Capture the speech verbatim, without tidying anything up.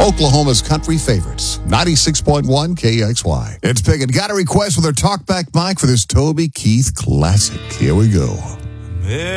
Oklahoma's country favorites, ninety-six point one K X Y. It's Piggin. Got a request with our talkback mic for this Toby Keith classic. Here we go.